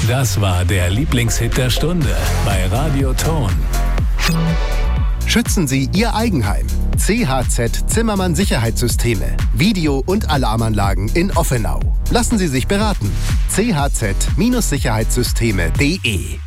Das war der Lieblingshit der Stunde bei Radio Ton. Schützen Sie Ihr Eigenheim. CHZ Zimmermann Sicherheitssysteme. Video- und Alarmanlagen in Offenau. Lassen Sie sich beraten. chz-sicherheitssysteme.de